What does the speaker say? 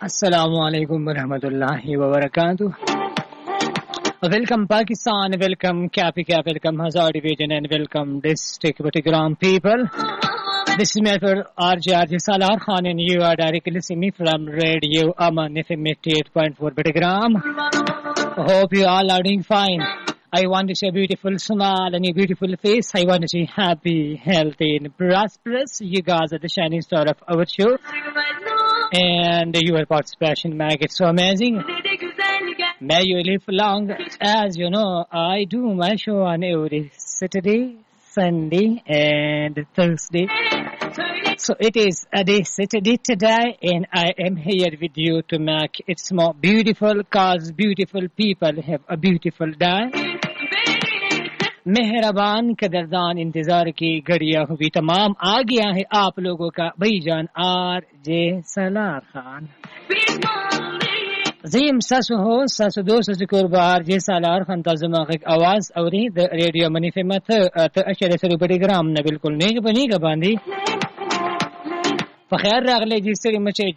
Assalamu alaikum warahmatullahi wabarakatuh. Welcome Pakistan, welcome Capi Cap, welcome Hazard Division and welcome District Batigram people. This is my RJ Salar Khan and you are directly listening me from Radio Aman FM 88.4 Batigram. Hope you all are doing fine. I want to see a beautiful smile and a beautiful face. I want to see happy, healthy and prosperous. You guys are the shining star of our show. And your participation make it so amazing. May you live long. As you know, I do my show on every Saturday, Sunday and Thursday. So it is a day Saturday today and I am here with you to make it more beautiful cause beautiful people have a beautiful day. मेहरबान कदरदान इंतजार की घड़ियां हुई तमाम आ गया है आप लोगों का भाईजान आरजे सलार खान ज़ीम ससु हो ससु दो ससु कुर्बार जे सलार खान तज़मा की आवाज और द रेडियो मनी फेमत त अशरे सरू बड़ी ग्राम न बिल्कुल नहीं बनी का बांधी फखैर रगले जिससे मचे